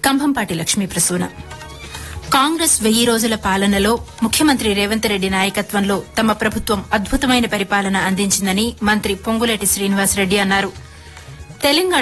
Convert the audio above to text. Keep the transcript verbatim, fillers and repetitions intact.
కంభంపాటి లక్ష్మీ ప్రసూన. కాంగ్రెస్ వెయ్యి రోజుల పాలనలో ముఖ్యమంత్రి రేవంత్ రెడ్డి నాయకత్వంలో తమ ప్రభుత్వం అద్భుతమైన పరిపాలన అందించిందని మంత్రి పొంగులేటి శ్రీనివాసరెడ్డి అన్నారు. తెలంగాణ